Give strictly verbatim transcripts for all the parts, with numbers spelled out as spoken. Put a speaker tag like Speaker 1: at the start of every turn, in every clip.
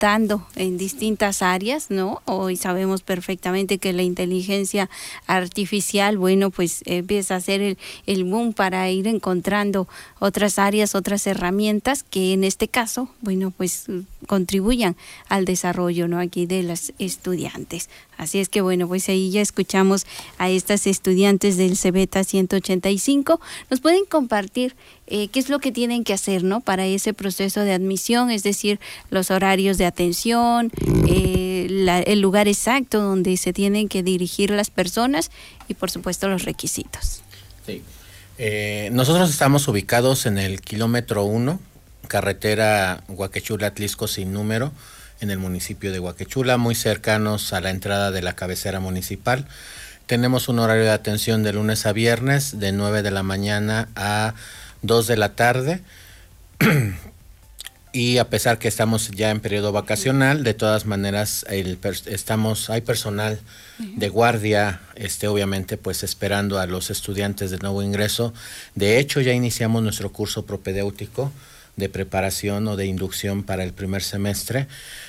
Speaker 1: optando en distintas áreas, ¿no? Hoy sabemos perfectamente que la inteligencia artificial, bueno, pues empieza a ser el, el boom para ir encontrando otras áreas, otras herramientas que en este caso, bueno, pues contribuyan al desarrollo, ¿no? Aquí de las estudiantes. Así es que bueno, pues ahí ya escuchamos a estas estudiantes del CEBETA ciento ochenta y cinco. Nos pueden compartir eh, qué es lo que tienen que hacer, ¿no? Para ese proceso de admisión, es decir, los horarios de atención, eh, la, el lugar exacto donde se tienen que dirigir las personas y por supuesto los requisitos.
Speaker 2: Sí. Eh, nosotros estamos ubicados en el kilómetro uno, carretera Huaquechula-Atlisco sin número, en el municipio de Huaquechula, muy cercanos a la entrada de la cabecera municipal. Tenemos un horario de atención de lunes a viernes, de nueve de la mañana a dos de la tarde. Y a pesar que estamos ya en periodo vacacional, de todas maneras el, estamos, hay personal de guardia, este, obviamente pues esperando a los estudiantes de nuevo ingreso. De hecho, ya iniciamos nuestro curso propedéutico de preparación o de inducción para el primer semestre.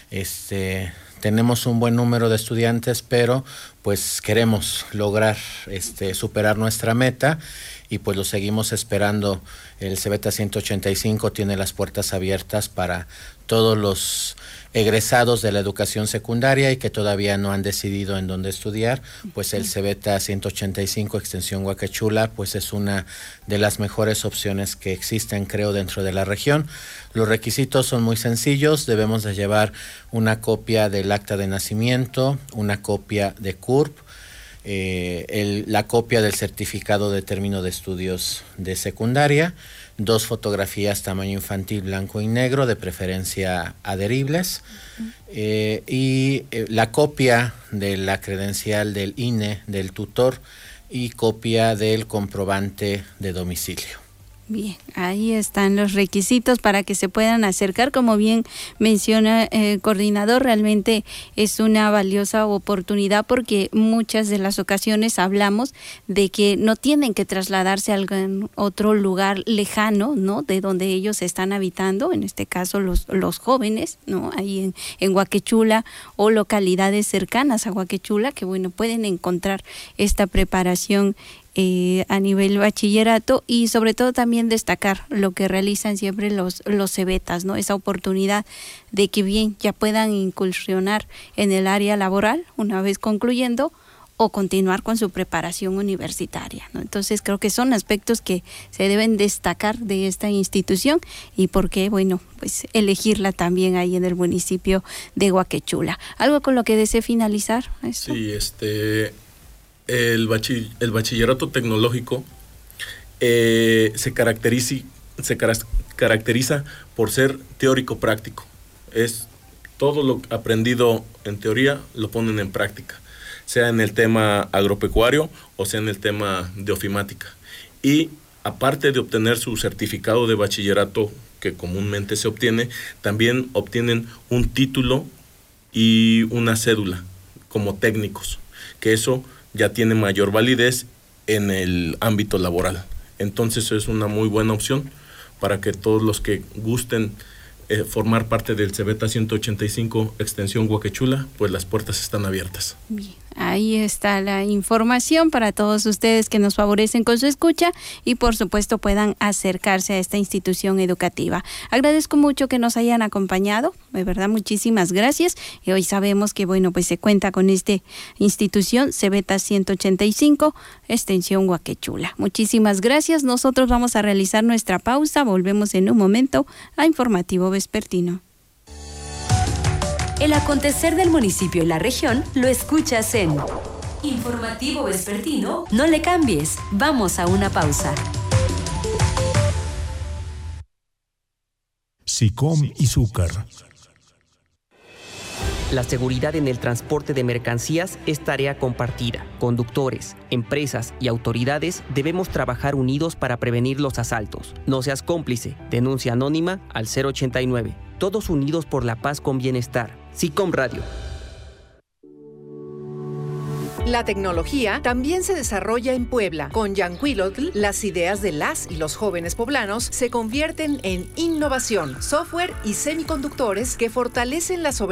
Speaker 2: Este, tenemos un buen número de estudiantes, pero pues queremos lograr este, superar nuestra meta y pues lo seguimos esperando. El CEBETA ciento ochenta y cinco tiene las puertas abiertas para todos los egresados de la educación secundaria y que todavía no han decidido en dónde estudiar, pues el CEBETA ciento ochenta y cinco extensión Huaquechula pues es una de las mejores opciones que existen, creo, dentro de la región. Los requisitos son muy sencillos, debemos de llevar una copia del acta de nacimiento, una copia de C U R P, eh, el, la copia del certificado de término de estudios de secundaria, dos fotografías tamaño infantil blanco y negro, de preferencia adheribles, uh-huh. eh, y eh, la copia de la credencial del I N E, del tutor, y copia del comprobante de domicilio.
Speaker 1: Bien, ahí están los requisitos para que se puedan acercar. Como bien menciona el eh, coordinador, realmente es una valiosa oportunidad porque muchas de las ocasiones hablamos de que no tienen que trasladarse a algún otro lugar lejano, ¿no? De donde ellos están habitando, en este caso los, los jóvenes, ¿no? Ahí en, en Huaquechula o localidades cercanas a Huaquechula que, bueno, pueden encontrar esta preparación Eh, a nivel bachillerato y sobre todo también destacar lo que realizan siempre los, los CEBETAS, ¿no? Esa oportunidad de que bien ya puedan incursionar en el área laboral una vez concluyendo o continuar con su preparación universitaria, ¿no? Entonces creo que son aspectos que se deben destacar de esta institución y por qué, bueno, pues elegirla también ahí en el municipio de Huaquechula. ¿Algo con lo que desee finalizar? ¿Esto?
Speaker 3: Sí, este... El, bachill- el bachillerato tecnológico eh, se, caracteriza, se car- caracteriza por ser teórico-práctico. Es todo lo aprendido en teoría lo ponen en práctica, sea en el tema agropecuario o sea en el tema de ofimática. Y aparte de obtener su certificado de bachillerato que comúnmente se obtiene, también obtienen un título y una cédula como técnicos, que eso ya tiene mayor validez en el ámbito laboral. Entonces es una muy buena opción para que todos los que gusten eh, formar parte del CEBETA ciento ochenta y cinco extensión Huaquechula, pues las puertas están abiertas.
Speaker 1: Bien, ahí está la información para todos ustedes que nos favorecen con su escucha y por supuesto puedan acercarse a esta institución educativa. Agradezco mucho que nos hayan acompañado, de verdad muchísimas gracias, y hoy sabemos que bueno, pues se cuenta con esta institución CEBETA ciento ochenta y cinco extensión Huaquechula. Muchísimas gracias, nosotros vamos a realizar nuestra pausa, volvemos en un momento a Informativo Vespertino.
Speaker 4: El acontecer del municipio y la región lo escuchas en Informativo Vespertino. No le cambies, vamos a una pausa.
Speaker 5: SICOM y Zúcar.
Speaker 6: La seguridad en el transporte de mercancías es tarea compartida. Conductores, empresas y autoridades debemos trabajar unidos para prevenir los asaltos. No seas cómplice. Denuncia anónima al cero ochenta y nueve. Todos unidos por la paz con bienestar. SICOM Radio.
Speaker 5: La tecnología también se desarrolla en Puebla. Con Yanquilotl, las ideas de las y los jóvenes poblanos se convierten en innovación, software y semiconductores que fortalecen la soberanía